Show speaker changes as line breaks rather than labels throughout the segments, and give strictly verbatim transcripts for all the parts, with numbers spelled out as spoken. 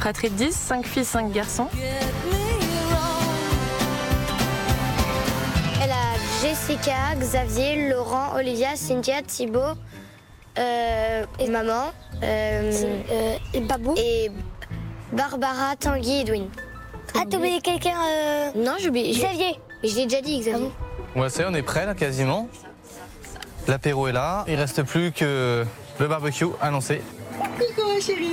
fratrie de dix, cinq filles, cinq garçons.
Elle a Jessica, Xavier, Laurent, Olivia, Cynthia, Thibaut, euh, et maman, euh, euh, et Babou, et Barbara, Tanguy et Edwin. Ah, t'as oublié quelqu'un euh... Non, j'ai oublié. Xavier. Mais je l'ai déjà dit, Xavier.
Ouais, ça y est, on est prêt là quasiment. L'apéro est là. Il reste plus que le barbecue annoncé.
Coucou ma chérie.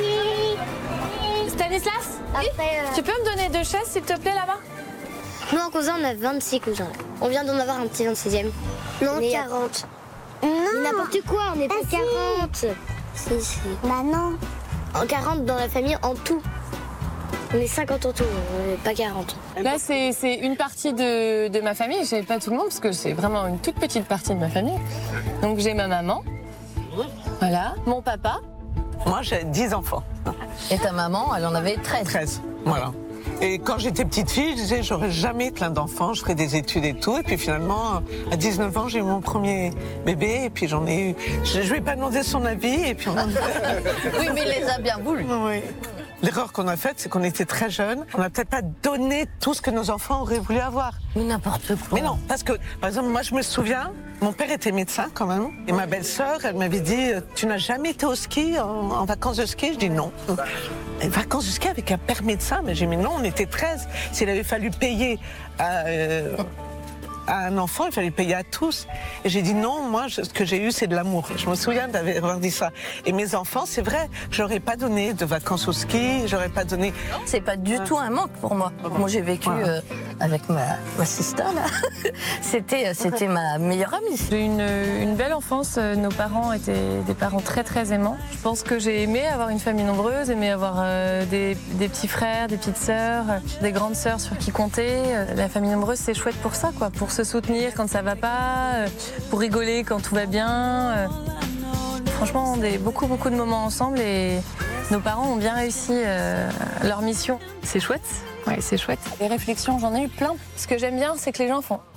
Stanislas,
Après, euh...
tu peux me donner deux chaises s'il te plaît là-bas?
Nous en cousin, on a vingt-six cousins. On vient d'en avoir un petit vingt-sixième. Non, mais quarante. Non. Mais n'importe quoi, on est pas ah, quarante. Si, si. Bah non. En quarante dans la famille en tout. On est cinquante en tout, on n'est pas quarante.
Là, c'est, c'est une partie de, de ma famille. Je n'ai pas tout le monde parce que c'est vraiment une toute petite partie de ma famille. Donc j'ai ma maman, voilà, mon papa.
Moi, j'ai dix enfants.
Et ta maman, elle en avait treize.
treize, voilà. Et quand j'étais petite fille, je disais j'aurais jamais plein d'enfants, je ferais des études et tout. Et puis finalement, à dix-neuf ans, j'ai eu mon premier bébé. Et puis j'en ai eu. Je ne vais pas demander son avis. Et puis on a...
Oui, mais il les a bien voulu.
Oui. L'erreur qu'on a faite, c'est qu'on était très jeunes. On n'a peut-être pas donné tout ce que nos enfants auraient voulu avoir.
Mais n'importe quoi.
Mais non, parce que, par exemple, moi, je me souviens, mon père était médecin quand même. Et ma belle-sœur, elle m'avait dit, tu n'as jamais été au ski, en, en vacances de ski? Je dis non. Et vacances de ski avec un père médecin? Mais j'ai dit, mais non, on était treize. S'il avait fallu payer à, euh, à un enfant, il fallait payer à tous. Et j'ai dit non, moi, je, ce que j'ai eu, c'est de l'amour. Je me souviens d'avoir dit ça. Et mes enfants, c'est vrai, j'aurais pas donné de vacances au ski, j'aurais pas donné...
C'est pas du tout un manque pour moi. Moi, j'ai vécu
Voilà.
euh, avec ma, ma sister, là. c'était, c'était ma meilleure amie.
J'ai eu une, une belle enfance. Nos parents étaient des parents très très aimants. Je pense que j'ai aimé avoir une famille nombreuse, aimé avoir euh, des, des petits frères, des petites sœurs, des grandes sœurs sur qui compter. La famille nombreuse, c'est chouette pour ça, quoi, pour se soutenir quand ça va pas, pour rigoler quand tout va bien. Franchement, on a beaucoup beaucoup de moments ensemble et nos parents ont bien réussi euh, leur mission. C'est chouette, ouais, c'est chouette. Les réflexions, j'en ai eu plein. Ce que j'aime bien, c'est que les gens font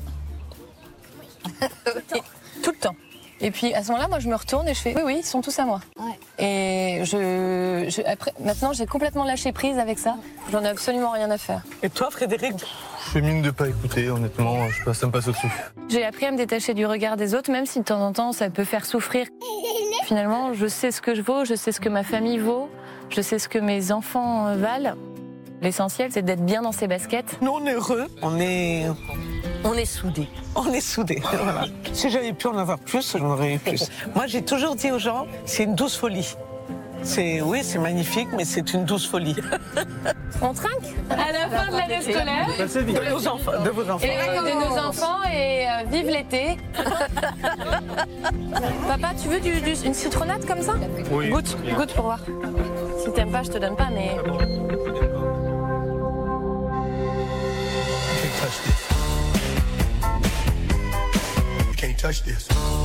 tout le temps. Et puis à ce moment-là, moi, je me retourne et je fais oui, oui, ils sont tous à moi. Ouais. Et je, je, après, maintenant, j'ai complètement lâché prise avec ça. J'en ai absolument rien à faire.
Et toi, Frédéric?
Je fais mine de pas écouter, honnêtement, je passe, ça me passe au-dessus.
J'ai appris à me détacher du regard des autres, même si de temps en temps, ça peut faire souffrir. Finalement, je sais ce que je vaux, je sais ce que ma famille vaut, je sais ce que mes enfants valent. L'essentiel, c'est d'être bien dans ses baskets.
Nous, on est heureux, on est...
On est soudés.
On est soudés, voilà. Si j'avais pu en avoir plus, j'en aurais eu plus. Moi, j'ai toujours dit aux gens, c'est une douce folie. C'est, oui, c'est magnifique, mais c'est une douce folie.
On trinque à la fin de l'année scolaire.
De vos enfants. De vos enfants.
Et de nos enfants et euh, vive l'été. Papa, tu veux du, du, une citronnade comme ça?
Oui.
Goûte, goûte pour voir. Si t'aimes pas, je te donne pas, mais...
Can't touch this.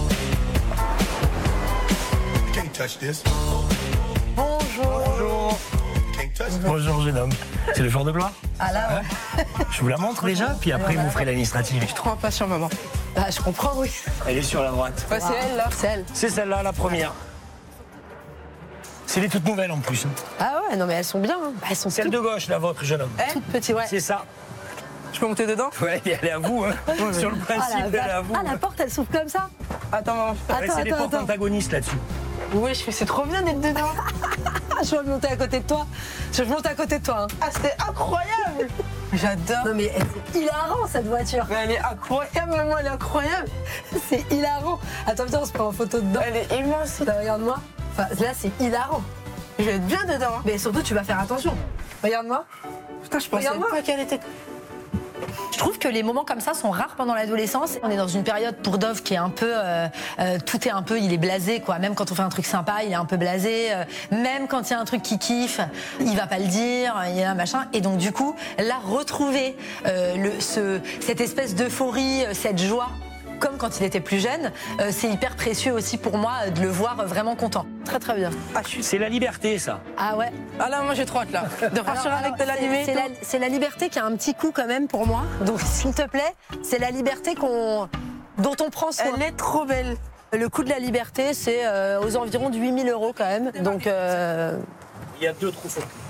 Can't touch this.
Bonjour.
Bonjour.
Can't touch this.
Bonjour jeune homme. C'est le jour de gloire?
Ah là, ouais.
Je vous la montre déjà, puis après vous ferez l'administratif.
Je suis trop impatient, maman.
Bah, je comprends, oui.
Elle est sur la droite.
Ouais, c'est elle, là.
C'est elle.
C'est celle-là, la première. C'est les toutes nouvelles en plus.
Ah ouais, non mais elles sont bien. Hein. Bah, elles sont
Celle
toutes,
de gauche, la vôtre, jeune homme.
toutes petites, ouais.
C'est ça.
Je peux monter dedans?
Ouais, elle est à vous, hein. Sur le
Ah,
principe,
la
elle est à
vache.
vous.
Ah, la porte, elle s'ouvre comme ça.
Attends, maman.
Ouais,
Attends,
c'est des
attends,
portes
attends.
antagonistes là-dessus.
Oui, je fais, c'est trop bien d'être dedans.
Je vais monter à côté de toi. Je vais monter à côté de toi. Hein.
Ah, c'était incroyable. J'adore.
Non mais c'est hilarant cette voiture.
Mais elle est incroyable, maman, elle est incroyable.
C'est hilarant. Attends, viens, on se prend en photo dedans.
Elle est immense.
Bah, regarde-moi. Enfin, là, c'est hilarant.
Je vais être bien dedans. Hein.
Mais surtout, tu vas faire attention. Regarde-moi.
Putain, je pensais
Regarde-moi.
pas qu'elle était...
Je trouve que les moments comme ça sont rares pendant l'adolescence. On est dans une période pour Dove qui est un peu, euh, euh, tout est un peu, il est blasé quoi. Même quand on fait un truc sympa, il est un peu blasé. Euh, même quand il y a un truc qui kiffe, il va pas le dire, il y a un machin. Et donc du coup, là retrouver euh, le, ce, cette espèce d'euphorie, euh, cette joie, comme quand il était plus jeune, euh, c'est hyper précieux aussi pour moi euh, de le voir euh, vraiment content. Très très bien.
Ah, je suis...
C'est la liberté, ça.
Ah ouais.
ah là, moi j'ai trop hâte là. De repartir
Alors,
avec
alors,
de l'animé.
c'est- C'est la, c'est la liberté qui a un petit coup quand même pour moi. Donc s'il te plaît, c'est la liberté qu'on, dont on prend soin.
Elle est trop belle.
Le coût de la liberté, c'est euh, aux environs de huit mille euros quand même. Donc, euh,
Il y a deux trousseaux.